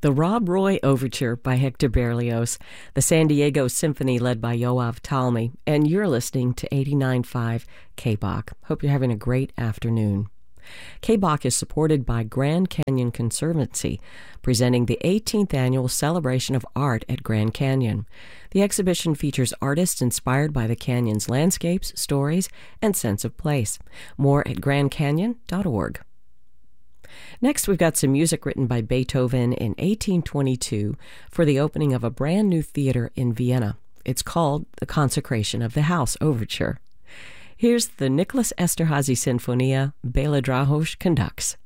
The Rob Roy Overture by Hector Berlioz, the San Diego Symphony led by Yoav Talmy, and you're listening to 89.5 KBOK. Hope you're having a great afternoon. KBOK is supported by Grand Canyon Conservancy, presenting the 18th annual Celebration of Art at Grand Canyon. The exhibition features artists inspired by the canyon's landscapes, stories, and sense of place. More at grandcanyon.org. Next, we've got some music written by Beethoven in 1822 for the opening of a brand new theater in Vienna. It's called The Consecration of the House Overture. Here's the Nicholas Esterhazy Sinfonia Bela Drahos conducts.